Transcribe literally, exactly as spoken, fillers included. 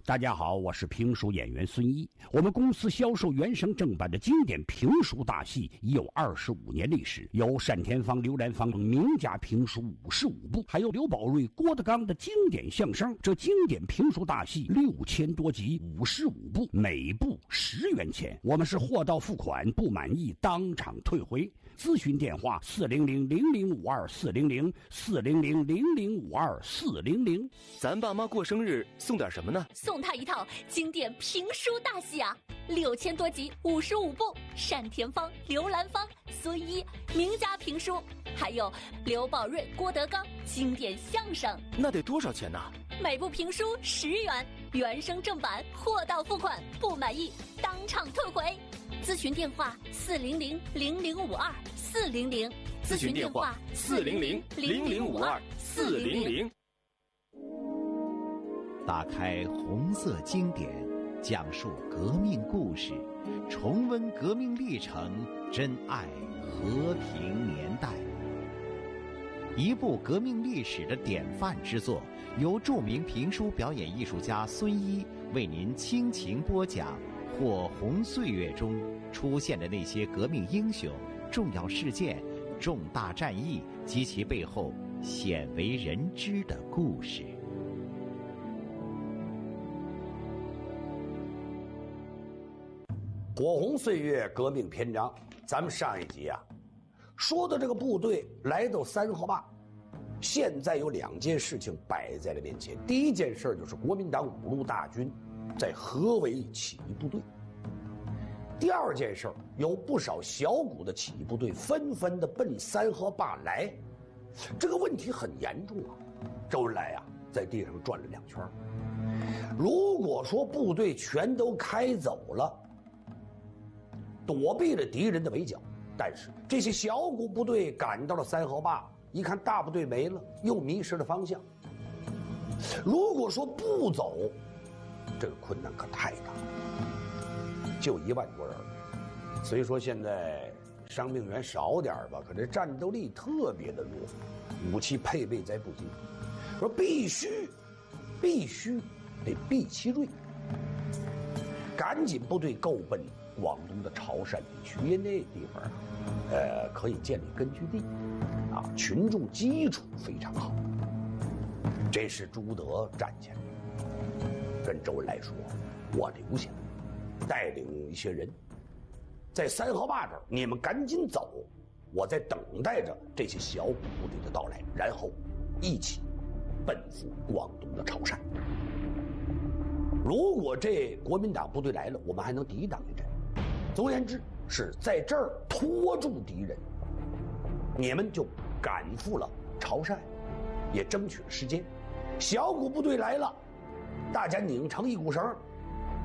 大家好，我是评书演员孙一。我们公司销售原声正版的经典评书大戏已有二十五年历史，有单田芳、刘兰芳名家评书五十五部，还有刘宝瑞、郭德纲的经典相声。这经典评书大戏六千多集，五十五部，每部十元钱。我们是货到付款，不满意当场退回。咨询电话：四零零零零五二四零零四零零零零五二四零零。 咱爸妈过生日送点什么呢？ 送他一套经典评书大戏啊，六千多集，五十五部，单田芳、刘兰芳、孙一名家评书，还有刘宝瑞、郭德纲经典相声。 那得多少钱呢？ 每部评书十元，原声正版，货到付款，不满意当场退回。咨询电话：四零零零零五二四零零。 咨询电话：四零零零零五二四零零。 打开红色经典，讲述革命故事，重温革命历程，珍爱和平年代。一部革命历史的典范之作，由著名评书表演艺术家孙一为您倾情播讲火红岁月中出现的那些革命英雄、重要事件、重大战役及其背后鲜为人知的故事。 火红岁月革命篇章，咱们上一集啊说的这个部队来到三河坝，现在有两件事情摆在了面前。第一件事就是国民党五路大军在合围起义部队，第二件事有不少小股的起义部队纷纷的奔三河坝来。这个问题很严重啊。周恩来啊在地上转了两圈，如果说部队全都开走了，躲避了敌人的围剿，但是这些小股部队赶到了三河坝，一看大部队没了，又迷失了方向。如果说不走，这个困难可太大了，就一万多人。所以说现在伤病员少点吧，可这战斗力特别的弱，武器配备在不及，说必须必须得避其锐，赶紧部队够奔广东的潮汕地区，因为那地方啊，呃，可以建立根据地，啊，群众基础非常好。这时朱德站起来，跟周恩来说：“我留下，带领一些人，在三河坝这儿，你们赶紧走，我在等待着这些小股部队的到来，然后一起奔赴广东的潮汕。如果这国民党部队来了，我们还能抵挡一阵。总而言之，是在这儿拖住敌人，你们就赶赴了潮汕，也争取了时间。小股部队来了，大家拧成一股绳，